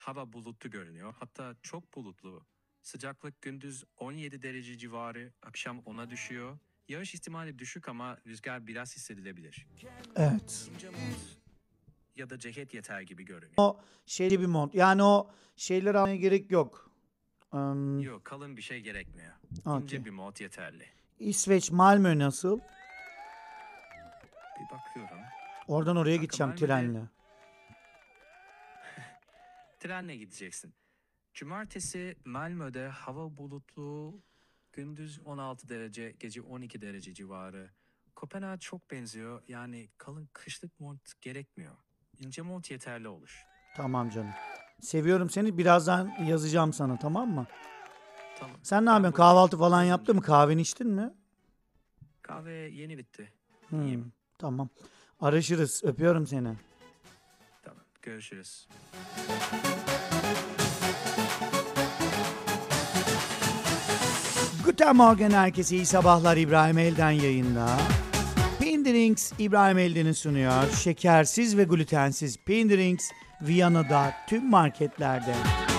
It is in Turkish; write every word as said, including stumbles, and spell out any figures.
Hava bulutlu görünüyor. Hatta çok bulutlu. Sıcaklık gündüz on yedi derece civarı, akşam ona düşüyor. Yağış ihtimali düşük ama rüzgar biraz hissedilebilir. Evet. İnce mont ya da ceket yeter gibi görünüyor. O şeyli bir mont. Yani o şeyleri almaya gerek yok. Um, Yok, kalın bir şey gerekmiyor. Okey. İnce bir mont yeterli. İsveç, Malmö nasıl? Bir bakıyorum. Oradan oraya Kanka, gideceğim Malmö'de- trenle. Trenle gideceksin. Cumartesi Malmö'de hava bulutlu, gündüz on altı derece, gece on iki derece civarı. Kopenhag'a çok benziyor. Yani kalın kışlık mont gerekmiyor. İnce mont yeterli olur. Tamam canım. Seviyorum seni. Birazdan yazacağım sana, tamam mı? Tamam. Sen ne Ben yapıyorsun? bu- Kahvaltı falan yazınca- yaptın mı? Kahveni içtin mi? Kahve yeni bitti. Hmm, İyiyim. tamam. Araşırız. Öpüyorum seni. Tamam. Görüşürüz. Guten Morgen herkese, iyi sabahlar. İbrahim Elden yayında. Pindirinks İbrahim Elden'i sunuyor. Şekersiz ve glutensiz Pindirinks Viyana'da tüm marketlerde.